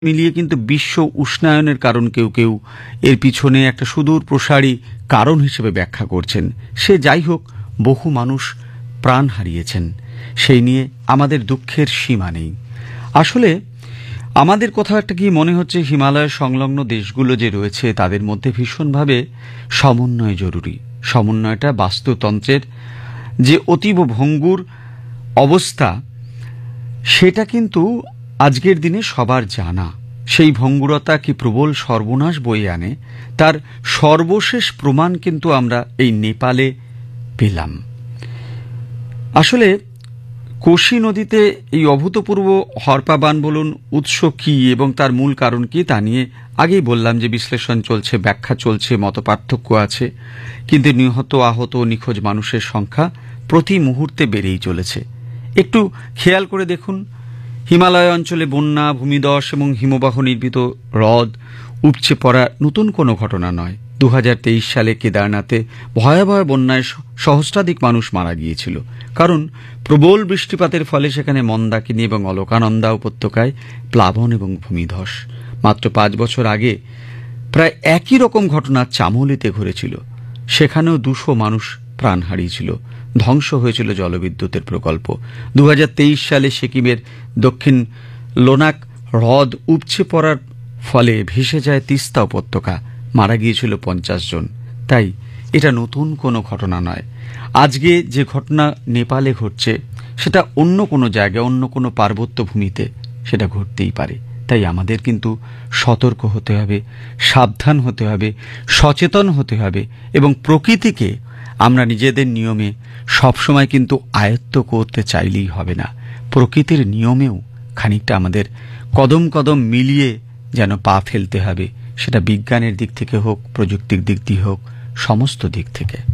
মিলিয়ে কিন্তু বিশ্ব উষ্ণায়নের কারণ কেউ কেউ এর পিছনে একটা সুদূর প্রসারী কারণ হিসেবে ব্যাখ্যা করছেন। সে যাই হোক, বহু মানুষ প্রাণ হারিয়েছেন, সেই নিয়ে আমাদের দুঃখের সীমা নেই। আসলে আমাদের কোথাও একটা কি মনে হচ্ছে, হিমালয় সংলগ্ন দেশগুলো যে রয়েছে তাদের মধ্যে ভীষণভাবে সমন্বয় জরুরি। সমন্বয়টা বাস্তুতন্ত্রের যে অতীব ভঙ্গুর অবস্থা, সেটা কিন্তু আজকের দিনে সবার জানা। সেই ভঙ্গুরতা কি প্রবল সর্বনাশ বয়ে আনে, তার সর্বশেষ প্রমাণ কিন্তু আমরা এই নেপালে পেলাম। আসলে কোশি নদীতে এই অভূতপূর্ব হরপাবান বলুন উৎস কী এবং তার মূল কারণ কী তা নিয়ে আগেই বললাম যে বিশ্লেষণ চলছে, ব্যাখ্যা চলছে, মতপার্থক্য আছে, কিন্তু নিহত, আহত, নিখোঁজ মানুষের সংখ্যা প্রতি মুহূর্তে বেড়েই চলেছে। একটু খেয়াল করে দেখুন, হিমালয় অঞ্চলে বন্যা, ভূমিধস এবং হিমবাহ নির্মিত হ্রদ উপচে পড়া নতুন কোনো ঘটনা নয়। 2023 সালে কেদারনাথে ভয়াবহ বন্যায় সহস্রাধিক মানুষ মারা গিয়েছিল, কারণ প্রবল বৃষ্টিপাতের ফলে সেখানে মন্দাকিনী এবং অলকানন্দা উপত্যকায় প্লাবন এবং ভূমিধস। মাত্র 5 বছর আগে প্রায় একই রকম ঘটনা চামোলিতে ঘটেছিল, সেখানেও 200 মানুষ প্রাণ হারিয়েছিল, ধ্বংস হয়েছিল জলবিদ্যুতের প্রকল্প। 2023 সালে সিকিমের দক্ষিণ লোনাক হ্রদ উপচে পড়ার ফলে ভেসে যায় তিস্তা উপত্যকা, মারা গিয়েছিল 50 জন। তাই এটা নতুন কোনো ঘটনা নয়। আজকে যে ঘটনা নেপালে ঘটছে সেটা অন্য কোনো জায়গায়, অন্য কোনো পার্বত্য ভূমিতে সেটা ঘটতেই পারে। তাই আমাদের কিন্তু সতর্ক হতে হবে, সাবধান হতে হবে, সচেতন হতে হবে এবং প্রকৃতিকে আমরা নিজেদের নিয়মে সবসময় কিন্তু আয়ত্ত করতে চাইলেই হবে না। প্রকৃতির নিয়মেও খানিকটা আমাদের কদম কদম মিলিয়ে যেন পা ফেলতে হবে, সেটা বিজ্ঞানের দিক থেকে হোক, প্রযুক্তির দিক দিয়ে হোক, সমস্ত দিক থেকে।